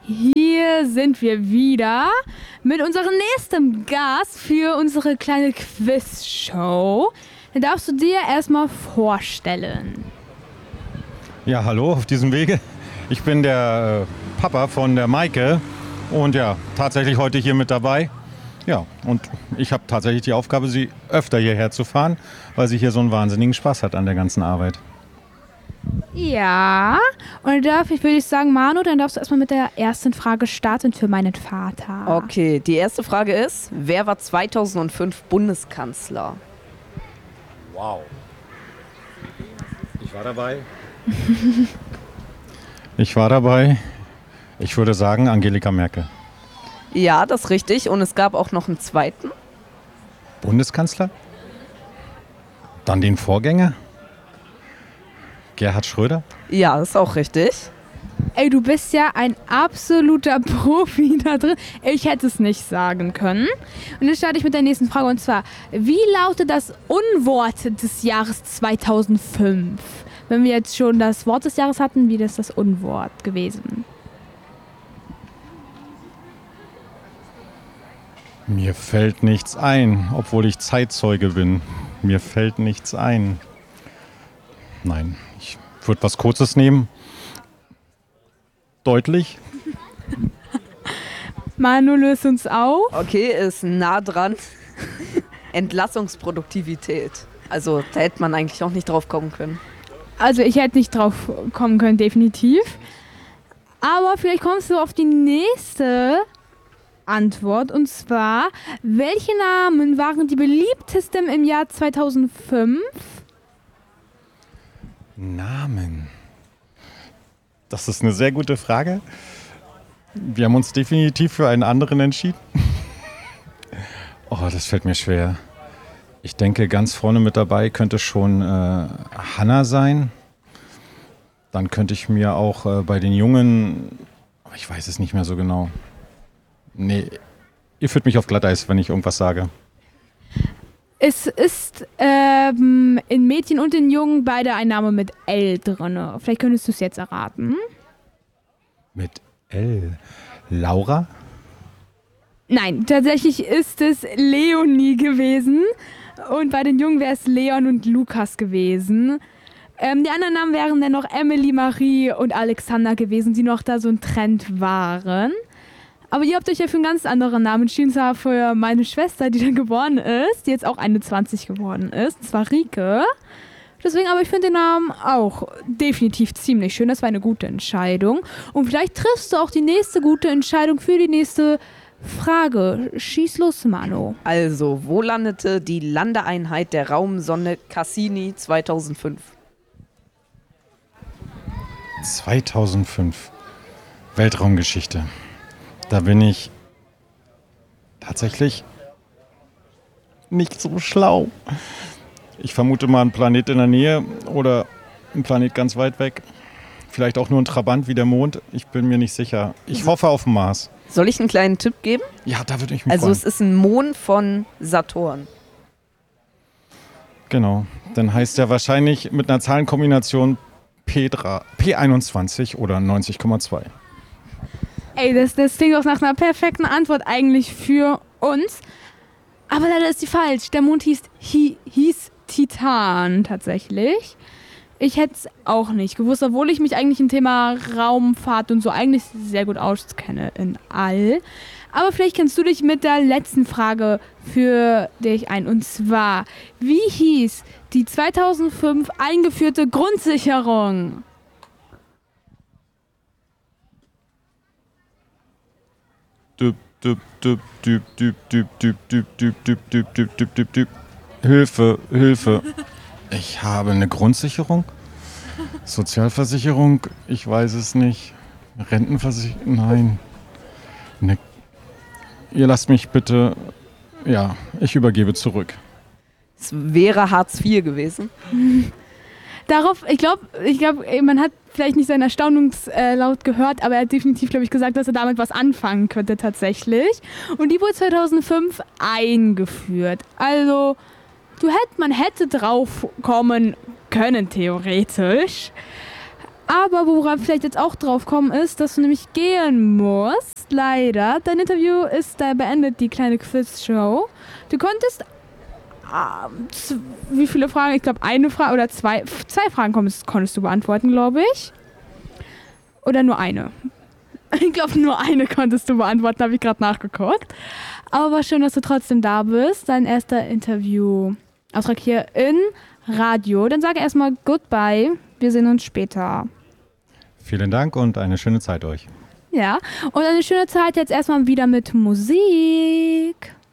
Hier sind wir wieder mit unserem nächsten Gast für unsere kleine Quizshow. Dann darfst du dir erstmal vorstellen. Ja, hallo auf diesem Wege. Ich bin der Papa von der Maike und ja, tatsächlich heute hier mit dabei. Ja, und ich habe tatsächlich die Aufgabe, sie öfter hierher zu fahren, weil sie hier so einen wahnsinnigen Spaß hat an der ganzen Arbeit. Ja, und würde ich sagen, Manu, dann darfst du erstmal mit der ersten Frage starten für meinen Vater. Okay, die erste Frage ist, wer war 2005 Bundeskanzler? Wow. Ich war dabei. Ich würde sagen Angelika Merkel. Ja, das ist richtig. Und es gab auch noch einen zweiten. Bundeskanzler? Dann den Vorgänger? Gerhard Schröder? Ja, das ist auch richtig. Ey, du bist ja ein absoluter Profi da drin. Ich hätte es nicht sagen können. Und dann starte ich mit der nächsten Frage und zwar, wie lautet das Unwort des Jahres 2005? Wenn wir jetzt schon das Wort des Jahres hatten, wie ist das Unwort gewesen? Mir fällt nichts ein, obwohl ich Zeitzeuge bin. Mir fällt nichts ein. Nein, ich würde was Kurzes nehmen. Deutlich. Manu, löst uns auf. Okay, ist nah dran. Entlassungsproduktivität. Also da hätte man eigentlich auch nicht drauf kommen können. Also ich hätte nicht drauf kommen können, definitiv. Aber vielleicht kommst du auf die nächste Antwort. Und zwar, welche Namen waren die beliebtesten im Jahr 2005? Namen. Das ist eine sehr gute Frage. Wir haben uns definitiv für einen anderen entschieden. Oh, das fällt mir schwer. Ich denke, ganz vorne mit dabei könnte schon Hanna sein. Dann könnte ich mir auch bei den Jungen, ich weiß es nicht mehr so genau. Nee, ihr führt mich auf Glatteis, wenn ich irgendwas sage. Es ist in Mädchen und in Jungen beide ein Name mit L drin. Vielleicht könntest du es jetzt erraten. Mit L. Laura? Nein, tatsächlich ist es Leonie gewesen. Und bei den Jungen wäre es Leon und Lukas gewesen. Die anderen Namen wären dann noch Emily, Marie und Alexander gewesen, die noch da so ein Trend waren. Aber ihr habt euch ja für einen ganz anderen Namen entschieden, zwar für meine Schwester, die dann geboren ist, die jetzt auch 21 geworden ist, und zwar Rike. Deswegen, aber ich finde den Namen auch definitiv ziemlich schön. Das war eine gute Entscheidung. Und vielleicht triffst du auch die nächste gute Entscheidung für die nächste Frage. Schieß los, Manu. Also, wo landete die Landeeinheit der Raumsonde Cassini 2005? 2005. Weltraumgeschichte. Da bin ich tatsächlich nicht so schlau. Ich vermute mal einen Planet in der Nähe oder einen Planet ganz weit weg. Vielleicht auch nur ein Trabant wie der Mond. Ich bin mir nicht sicher. Ich hoffe auf den Mars. Soll ich einen kleinen Tipp geben? Ja, da würde ich mich Also freuen. es ist ein Mond von Saturn. Genau. Dann heißt er wahrscheinlich mit einer Zahlenkombination P21 oder 90,2. Ey, das klingt doch nach einer perfekten Antwort eigentlich für uns. Aber leider ist die falsch. Der Mond hieß Titan tatsächlich. Ich hätte es auch nicht gewusst, obwohl ich mich eigentlich im Thema Raumfahrt und so eigentlich sehr gut auskenne in all. Aber vielleicht kennst du dich mit der letzten Frage für dich ein. Und zwar, wie hieß die 2005 eingeführte Grundsicherung? Hilfe. Ich habe eine Grundsicherung? Sozialversicherung? Ich weiß es nicht. Rentenversicherung? Nein. Ihr lasst mich bitte... Ja, ich übergebe zurück. Es wäre Hartz IV gewesen. Darauf, ich glaube, man hat vielleicht nicht seinen Erstaunungslaut gehört, aber er hat definitiv, glaube ich, gesagt, dass er damit was anfangen könnte tatsächlich. Und die wurde 2005 eingeführt. Also, man hätte drauf kommen können, theoretisch. Aber woran vielleicht jetzt auch drauf kommen ist, dass du nämlich gehen musst. Leider. Dein Interview ist da beendet, die kleine Quizshow. Du konntest wie viele Fragen? Ich glaube, eine Frage oder zwei Fragen konntest du beantworten, glaube ich. Oder nur eine? Ich glaube, nur eine konntest du beantworten, habe ich gerade nachgeguckt. Aber schön, dass du trotzdem da bist. Dein erster Interviewauftrag hier in Radio. Dann sage erstmal Goodbye. Wir sehen uns später. Vielen Dank und eine schöne Zeit euch. Ja, und eine schöne Zeit jetzt erstmal wieder mit Musik.